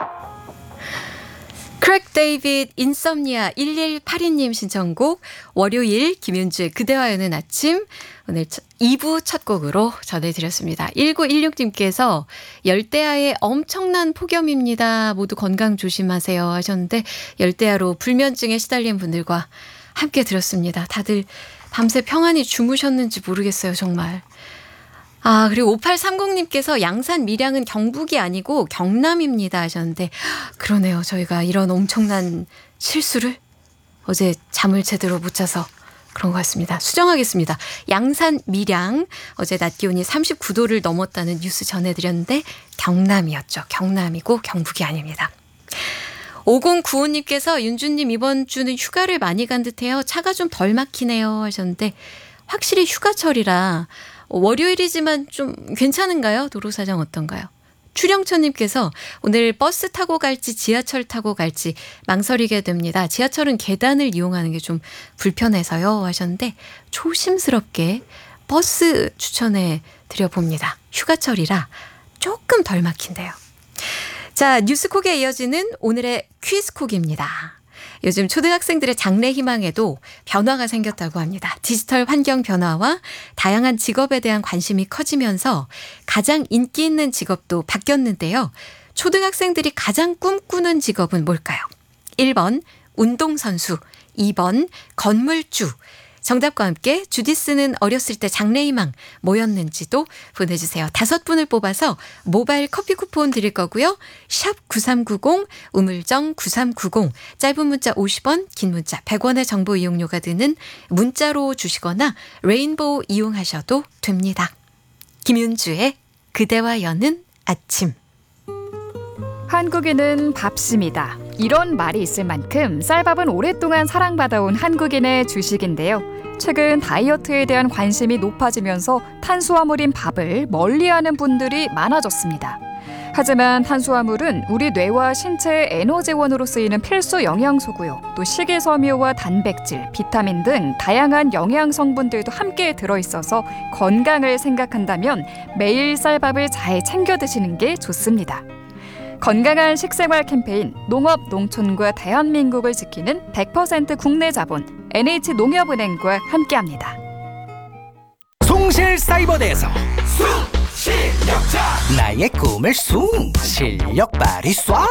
크랙 데이빗 인썸니아 1182님 신청곡 월요일 김윤주의 그대와 여는 아침 오늘 2부 첫 곡으로 전해드렸습니다. 1916님께서 열대야의 엄청난 폭염입니다. 모두 건강 조심하세요 하셨는데 열대야로 불면증에 시달린 분들과 함께 들었습니다. 다들 밤새 평안히 주무셨는지 모르겠어요. 정말. 그리고 5830님께서 양산 밀양은 경북이 아니고 경남입니다 하셨는데 그러네요. 저희가 이런 엄청난 실수를 어제 잠을 제대로 못 자서 그런 것 같습니다. 수정하겠습니다. 양산 밀양 어제 낮 기온이 39도를 넘었다는 뉴스 전해드렸는데 경남이었죠. 경남이고 경북이 아닙니다. 5095님께서 윤주님 이번 주는 휴가를 많이 간 듯해요. 차가 좀 덜 막히네요 하셨는데 확실히 휴가철이라 월요일이지만 좀 괜찮은가요? 도로 사정 어떤가요? 추령천님께서 오늘 버스 타고 갈지 지하철 타고 갈지 망설이게 됩니다. 지하철은 계단을 이용하는 게 좀 불편해서요 하셨는데 조심스럽게 버스 추천해 드려봅니다. 휴가철이라 조금 덜 막힌대요. 자, 뉴스콕에 이어지는 오늘의 퀴즈콕입니다. 요즘 초등학생들의 장래 희망에도 변화가 생겼다고 합니다. 디지털 환경 변화와 다양한 직업에 대한 관심이 커지면서 가장 인기 있는 직업도 바뀌었는데요. 초등학생들이 가장 꿈꾸는 직업은 뭘까요? 1번 운동선수, 2번 건물주. 정답과 함께 주디스는 어렸을 때 장래희망 뭐였는지도 보내주세요. 5분을 뽑아서 모바일 커피 쿠폰 드릴 거고요. 샵 9390 우물정 9390 짧은 문자 50원 긴 문자 100원의 정보 이용료가 드는 문자로 주시거나 레인보우 이용하셔도 됩니다. 김윤주의 그대와 여는 아침. 한국인은 밥심이다. 이런 말이 있을 만큼 쌀밥은 오랫동안 사랑받아온 한국인의 주식인데요. 최근 다이어트에 대한 관심이 높아지면서 탄수화물인 밥을 멀리하는 분들이 많아졌습니다. 하지만 탄수화물은 우리 뇌와 신체의 에너지원으로 쓰이는 필수 영양소고요. 또 식이섬유와 단백질, 비타민 등 다양한 영양 성분들도 함께 들어있어서 건강을 생각한다면 매일 쌀밥을 잘 챙겨 드시는 게 좋습니다. 건강한 식생활 캠페인 농업, 농촌과 대한민국을 지키는 100% 국내 자본 NH농협은행과 함께합니다. 송실사이버대에서 실력자 나의 꿈을 실력 발휘 쏴